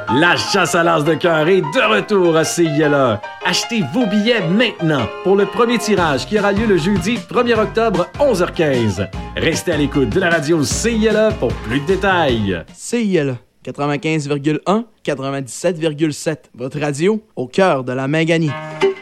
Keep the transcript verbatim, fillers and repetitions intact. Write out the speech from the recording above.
La chasse à l'as de cœur est de retour à C I L A. Achetez vos billets maintenant pour le premier tirage qui aura lieu le jeudi premier octobre, onze heures quinze. Restez à l'écoute de la radio C I L A pour plus de détails. C I L A quatre-vingt-quinze virgule un, quatre-vingt-dix-sept virgule sept. Votre radio au cœur de la Manganie.